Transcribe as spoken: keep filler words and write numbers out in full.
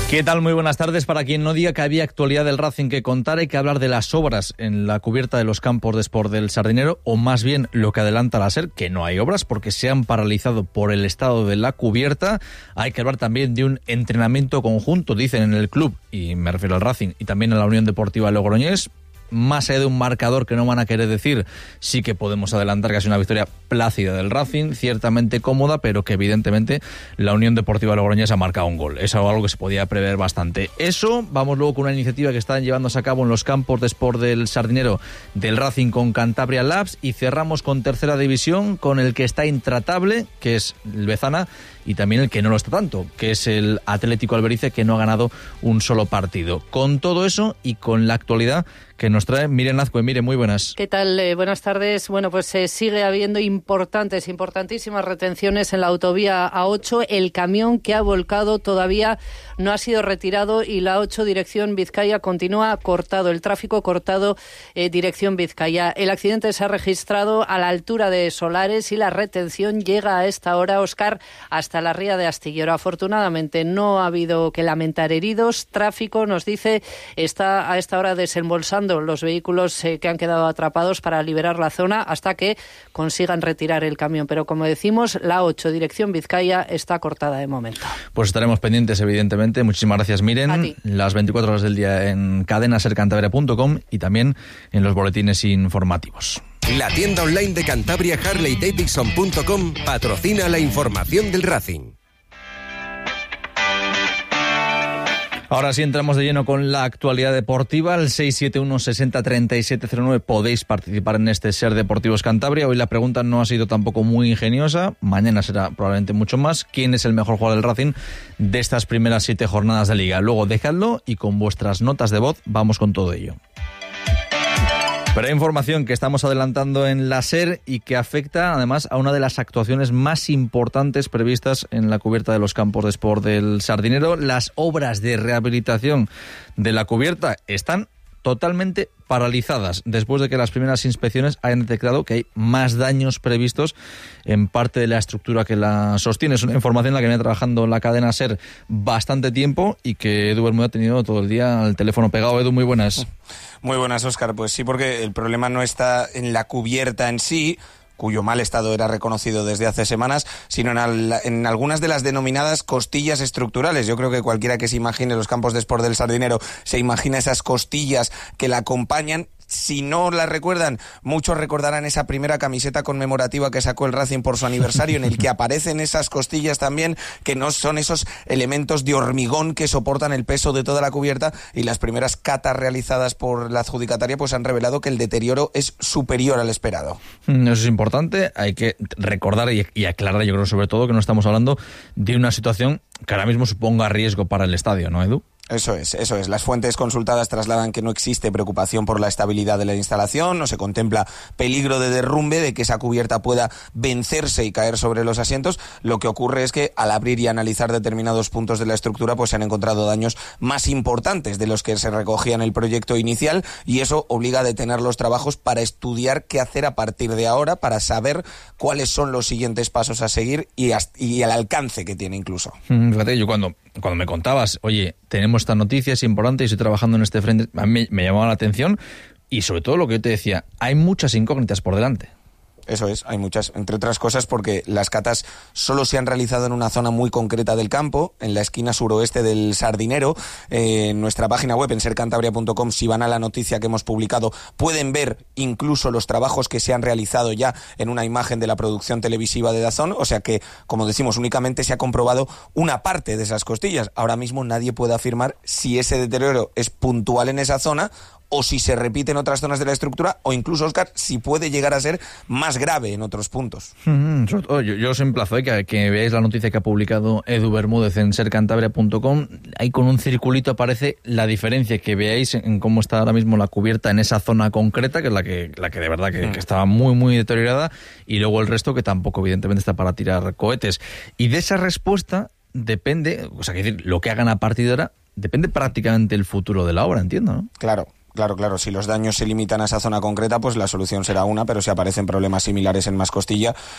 ¿Qué tal? Muy buenas tardes. Para quien no diga que había actualidad del Racing que contar, hay que hablar de las obras en la cubierta de los campos de Sport del Sardinero, o más bien lo que adelanta la SER, que no hay obras porque se han paralizado por el estado de la cubierta. Hay que hablar también de un entrenamiento conjunto, dicen en el club, y me refiero al Racing, y también a la Unión Deportiva Logroñés. Más allá de un marcador que no van a querer decir, sí que podemos adelantar que ha sido una victoria plácida del Racing, ciertamente cómoda, pero que evidentemente la Unión Deportiva Logroñés ha marcado un gol. Es algo que se podía prever bastante. Eso, vamos luego con una iniciativa que están llevándose a cabo en los campos de Sport del Sardinero del Racing con Cantabria Labs, y cerramos con tercera división con el que está intratable, que es el Bezana, y también el que no lo está tanto, que es el Atlético Alberice, que no ha ganado un solo partido. Con todo eso y con la actualidad que nos trae Miren Azcue. Mire, muy buenas. ¿Qué tal? Eh, buenas tardes. Bueno, pues eh, sigue habiendo importantes, importantísimas retenciones en la autovía A ocho. El camión que ha volcado todavía no ha sido retirado y la A ocho dirección Vizcaya continúa cortado, el tráfico cortado eh, dirección Vizcaya. El accidente se ha registrado a la altura de Solares y la retención llega a esta hora, Óscar, hasta la ría de Astillero. Afortunadamente no ha habido que lamentar heridos. Tráfico, nos dice, está a esta hora desembolsando los vehículos eh, que han quedado atrapados para liberar la zona hasta que consigan retirar el camión. Pero como decimos, la A ocho, dirección Vizcaya, está cortada de momento. Pues estaremos pendientes, evidentemente. Muchísimas gracias, Miren. Las veinticuatro horas del día en cadena ser cantabria punto com y también en los boletines informativos. La tienda online de Cantabria, Harley Davidson punto com, patrocina la información del Racing. Ahora sí entramos de lleno con la actualidad deportiva. Al seis siete uno sesenta treinta y siete cero nueve podéis participar en este Ser Deportivos Cantabria. Hoy la pregunta no ha sido tampoco muy ingeniosa. Mañana será probablemente mucho más. ¿Quién es el mejor jugador del Racing de estas primeras siete jornadas de Liga? Luego dejadlo y con vuestras notas de voz vamos con todo ello. Pero hay información que estamos adelantando en la SER y que afecta además a una de las actuaciones más importantes previstas en la cubierta de los campos de Sport del Sardinero. Las obras de rehabilitación de la cubierta están totalmente paralizadas después de que las primeras inspecciones hayan detectado que hay más daños previstos en parte de la estructura que la sostiene. Es una información en la que viene trabajando la cadena SER bastante tiempo y que Edu Bermúdez ha tenido todo el día al teléfono pegado. Edu, muy buenas. Muy buenas, Óscar. Pues sí, porque el problema no está en la cubierta en sí, cuyo mal estado era reconocido desde hace semanas, sino en, al, en algunas de las denominadas costillas estructurales. Yo creo que cualquiera que se imagine los campos de Sport del Sardinero se imagina esas costillas que la acompañan. Si no la recuerdan, muchos recordarán esa primera camiseta conmemorativa que sacó el Racing por su aniversario, en el que aparecen esas costillas también, que no son esos elementos de hormigón que soportan el peso de toda la cubierta, y las primeras catas realizadas por la adjudicataria pues han revelado que el deterioro es superior al esperado. Eso es importante, hay que recordar y, y aclarar, yo creo sobre todo, que no estamos hablando de una situación que ahora mismo suponga riesgo para el estadio, ¿no, Edu? Eso es, eso es. Las fuentes consultadas trasladan que no existe preocupación por la estabilidad de la instalación, no se contempla peligro de derrumbe, de que esa cubierta pueda vencerse y caer sobre los asientos. Lo que ocurre es que al abrir y analizar determinados puntos de la estructura, pues se han encontrado daños más importantes de los que se recogía en el proyecto inicial, y eso obliga a detener los trabajos para estudiar qué hacer a partir de ahora, para saber cuáles son los siguientes pasos a seguir y, hasta, y el alcance que tiene incluso. Fíjate, yo cuando, cuando me contabas, oye, tenemos esta noticia, es importante y estoy trabajando en este frente, a mí me llamaba la atención, y sobre todo lo que yo te decía, hay muchas incógnitas por delante. Eso es, hay muchas, entre otras cosas porque las catas solo se han realizado en una zona muy concreta del campo, en la esquina suroeste del Sardinero. Eh, en nuestra página web, en ser cantabria punto com, si van a la noticia que hemos publicado, pueden ver incluso los trabajos que se han realizado ya en una imagen de la producción televisiva de DAZN, o sea que, como decimos, únicamente se ha comprobado una parte de esas costillas. Ahora mismo nadie puede afirmar si ese deterioro es puntual en esa zona o si se repite en otras zonas de la estructura, o incluso, Óscar, si puede llegar a ser más grave en otros puntos. Mm, sobre todo, yo, yo os emplazo eh, que, que veáis la noticia que ha publicado Edu Bermúdez en ser cantabria punto com. Ahí con un circulito aparece la diferencia, que veáis en cómo está ahora mismo la cubierta en esa zona concreta, que es la que, la que de verdad que, mm. que estaba muy, muy deteriorada, y luego el resto que tampoco, evidentemente, está para tirar cohetes. Y de esa respuesta depende, o sea, que decir, lo que hagan a partir de ahora, depende prácticamente el futuro de la obra, entiendo, ¿no? Claro. Claro, claro, si los daños se limitan a esa zona concreta, pues la solución será una, pero si aparecen problemas similares en más costilla,